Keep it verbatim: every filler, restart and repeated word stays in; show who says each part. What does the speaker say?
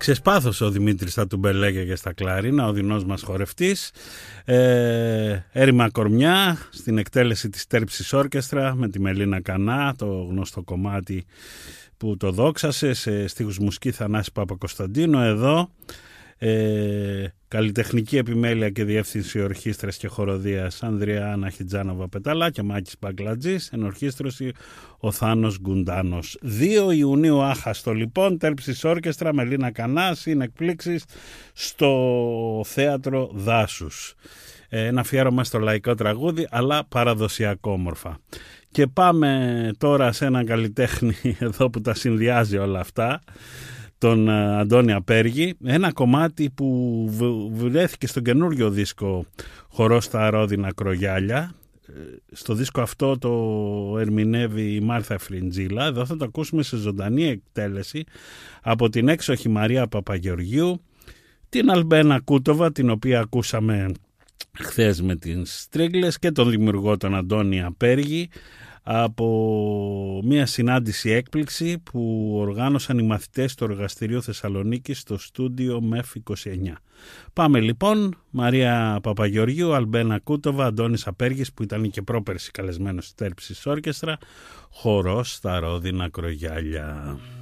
Speaker 1: Ξεσπάθωσε ο Δημήτρης στα τουμπελέκια και στα κλαρίνα, ο δεινός μας χορευτής. Ε, έρημα κορμιά στην εκτέλεση της Τέρψης Όρκεστρα με τη Μελίνα Κανά, το γνωστό κομμάτι που το δόξασε, σε στίχους μουσική Θανάση Παπακοσταντίνου. Εδώ ε, καλλιτεχνική επιμέλεια και διεύθυνση ορχήστρας και χοροδίας Ανδριάνα Χιτζάνοβα Πεταλά και Μάκης Μπαγκλατζής, ενορχήστρωση ο Θάνος Γκουντάνος. δύο Ιουνίου άχαστο λοιπόν, Τέρψης Όρκεστρα, Μελίνα Κανά, συνεκπλήξεις στο Θέατρο Δάσους. Ε, ένα αφιέρωμα στο λαϊκό τραγούδι, αλλά παραδοσιακό όμορφα. Και πάμε τώρα σε έναν καλλιτέχνη εδώ που τα συνδυάζει όλα αυτά, τον Αντώνη Απέργη, ένα κομμάτι που βρέθηκε στον καινούριο δίσκο «Χορός στα ρόδινα κρογιάλια». Στο δίσκο αυτό το ερμηνεύει η Μάρθα Φριντζίλα. Εδώ θα το ακούσουμε σε ζωντανή εκτέλεση από την έξοχη Μαρία Παπαγεωργίου, την Αλμπένα Κούτοβα, την οποία ακούσαμε χθες με τις Τρίγκλες, και τον δημιουργό τον Αντώνη Απέργη, από μια συνάντηση έκπληξη που οργάνωσαν οι μαθητές του Εργαστηρίου Θεσσαλονίκης στο στούντιο ΜΕΦ είκοσι εννιά. Πάμε λοιπόν, Μαρία Παπαγεωργίου, Αλμπένα Κούτοβα, Αντώνης Απέργης, που ήταν και πρόπερση καλεσμένος στη Τέρψης Όρκεστρα, «Χορός στα ρόδινα κρογιάλια».